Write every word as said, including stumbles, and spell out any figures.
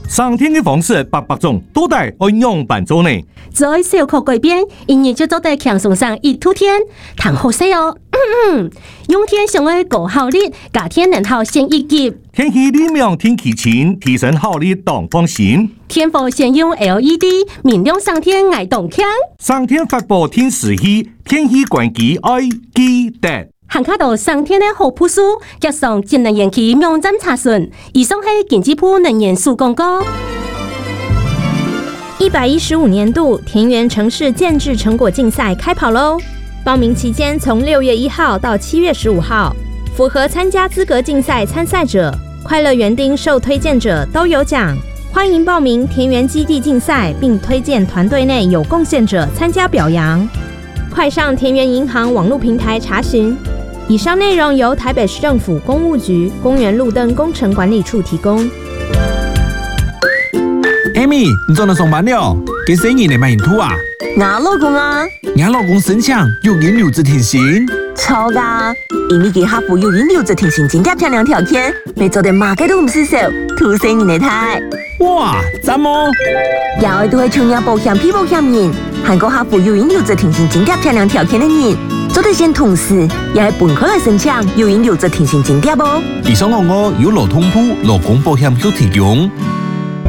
上天的方式百百种，都得按样办做呢。 在小可改变，因而就做得强送上一突天，谈好些哦。用天上的高效率，假天能好先一级。 天气里面天气晴，提升效率当放心。 天府先用 L E D 明亮上天爱动强。 上天发布天时气，天气关机爱记得。 行卡到上天的好朴素，加上节能延期网站查询。以上是经济部能源署广告。 一百一十五年度田园城市建制成果竞赛开跑喽！报名期间从六月一号到七月十五号，符合参加资格竞赛参赛者、快乐园丁受推荐者都有奖。欢迎报名田园基地竞赛，并推荐团队内有贡献者参加表扬。快上田园银行网络平台查询。以上内容由台北市政府公务局公园路灯工程管理处提供。 Amy， 你做到上班了？给生意你买印图啊？ 我老公啊， 你老公申请有银留职停薪？ 错噶，因为给客户有银留职停薪津贴漂亮条件，未做得马街都唔失手，土生人的态。 哇，赞哦！ 有的都係創業保險、批保險人，韓國客戶有銀留職停薪津貼漂亮條件的人，做得先同時，也係本科來申請有銀留職停薪津貼啵。 以上我我有勞通部勞工保險局提供。